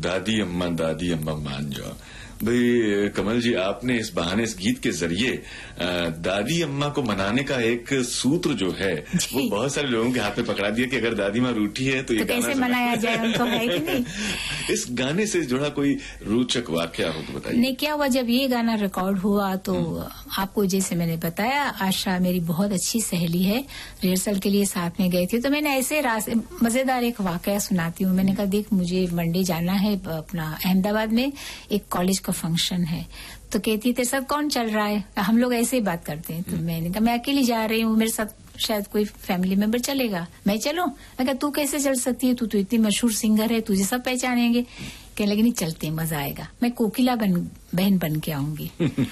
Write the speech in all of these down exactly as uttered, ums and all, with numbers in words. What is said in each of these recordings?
दादी अम्मा दादी अम्मा मान जाओ। भाई कमल जी, आपने इस बहाने इस गीत के जरिए दादी अम्मा को मनाने का एक सूत्र जो है वो बहुत सारे लोगों के हाथ में पकड़ा दिया कि अगर दादी माँ रूठी है तो ये तो कैसे मनाया जाए उनको, है कि नहीं? इस गाने से जुड़ा कोई रोचक वाकया हो तो बताइए। नहीं, क्या हुआ जब ये गाना रिकॉर्ड हुआ तो आपको जैसे मैंने बताया, आशा मेरी बहुत अच्छी सहेली है, रिहर्सल के लिए साथ में गए थे, तो मैंने ऐसे मजेदार एक वाकया सुनाती हूँ। मैंने कहा देख मुझे मंडे जाना है अपना अहमदाबाद में, एक कॉलेज का फंक्शन है। तो कहती तेरे साथ कौन चल रहा है? हम लोग ऐसे ही बात करते हैं। तो मैंने कहा मैं अकेली जा रही हूँ, मेरे साथ शायद कोई फैमिली मेंबर चलेगा, मैं चलूं? मैं कहा तू कैसे चल सकती है, तू तो इतनी मशहूर सिंगर है, तुझे सब पहचानेंगे। कहने लगी नहीं चलते, मजा आएगा, मैं कोकिला बन, बहन बन के आऊंगी।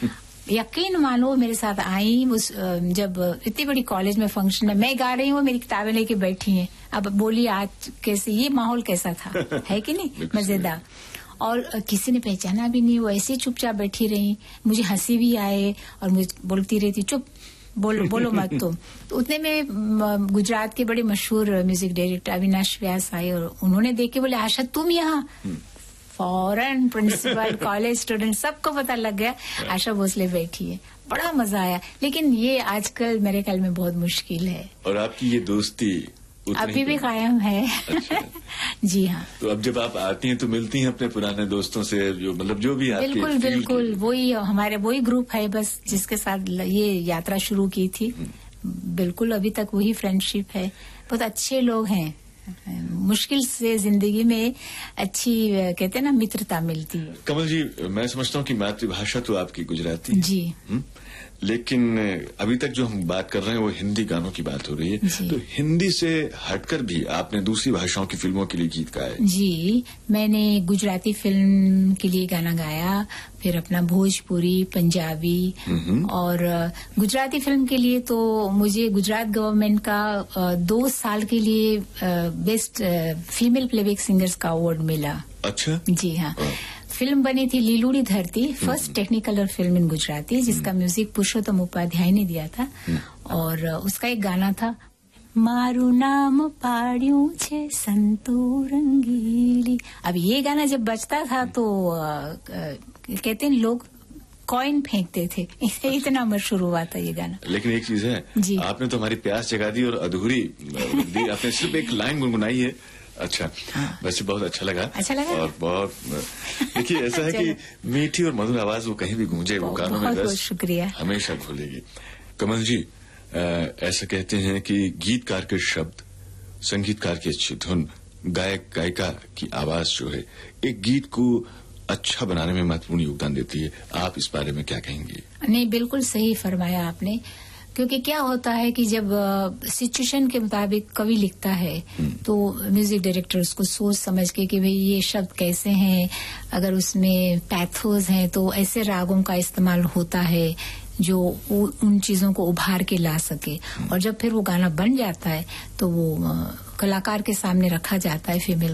यकीन मानो मेरे साथ आई, उस जब इतनी बड़ी कॉलेज में फंक्शन है, मैं गा रही हूँ, मेरी किताबें लेके बैठी हैं। अब बोली आज कैसे, ये माहौल कैसा था, है कि नहीं, मजेदार। और किसी ने पहचाना भी नहीं, वो ऐसे चुपचाप बैठी रही। मुझे हंसी भी आए और मुझे बोलती रहती चुप बोलो बोलो मत तुम। तो उतने में गुजरात के बड़े मशहूर म्यूजिक डायरेक्टर अविनाश व्यास आए और उन्होंने देख के बोले आशा तुम यहाँ? फौरन प्रिंसिपल, कॉलेज स्टूडेंट सबको पता लग गया आशा भोसले बैठी है। बड़ा मजा आया, लेकिन ये आजकल मेरे ख्याल में बहुत मुश्किल है। और आपकी ये दोस्ती अभी भी कायम है। अच्छा। जी हाँ। तो अब जब आप आती हैं तो मिलती हैं अपने पुराने दोस्तों से, जो मतलब जो भी आपके बिल्कुल बिल्कुल वही हमारे वही ग्रुप है बस, जिसके साथ ये यात्रा शुरू की थी। बिल्कुल अभी तक वही फ्रेंडशिप है, बहुत अच्छे लोग हैं। मुश्किल से जिंदगी में अच्छी कहते हैं ना मित्रता मिलती है। कमल जी, मैं समझता हूँ कि मातृभाषा तो आपकी गुजराती जी, हुँ? लेकिन अभी तक जो हम बात कर रहे हैं वो हिंदी गानों की बात हो रही है, तो हिंदी से हटकर भी आपने दूसरी भाषाओं की फिल्मों के लिए गीत गाए। जी, मैंने गुजराती फिल्म के लिए गाना गाया, फिर अपना भोजपुरी, पंजाबी, और गुजराती फिल्म के लिए तो मुझे गुजरात गवर्नमेंट का दो साल के लिए बेस्ट फीमेल प्लेबैक सिंगर्स का अवार्ड मिला। अच्छा। जी हाँ। फिल्म बनी थी लीलूड़ी धरती, first Technicolor film in Gujarati, जिसका म्यूजिक पुरुषोत्तम उपाध्याय ने दिया था। और उसका एक गाना था, मारू नाम पाड़ियों छे संतो रंगीली। अब ये गाना जब बजता था तो कहते हैं लोग कॉइन फेंकते थे, इतना मशहूर हुआ था ये गाना। लेकिन एक चीज है, आपने तो हमारी प्यास जगा दी और अधूरी दी, आपने सिर्फ एक लाइन गुनगुनाई है। अच्छा, हाँ। वैसे बहुत अच्छा लगा। अच्छा लगा और बहुत देखिए ऐसा है कि मीठी और मधुर आवाज वो कहीं भी गूंजे, वो कानों में बस शुक्रिया हमेशा घुलेगी। कमल जी, आ, ऐसा कहते हैं कि गीतकार के शब्द, संगीतकार की अच्छी धुन, गायक गायिका की आवाज जो है एक गीत को अच्छा बनाने में महत्वपूर्ण योगदान देती है। आप इस बारे में क्या कहेंगी? नहीं, बिल्कुल सही फरमाया आपने, क्योंकि क्या होता है कि जब सिचुएशन के मुताबिक कवि लिखता है तो म्यूजिक डायरेक्टर उसको सोच समझ के कि भाई ये शब्द कैसे हैं, अगर उसमें पैथोस हैं तो ऐसे रागों का इस्तेमाल होता है जो उन चीजों को उभार के ला सके। और जब फिर वो गाना बन जाता है तो वो कलाकार के सामने रखा जाता है फीमेल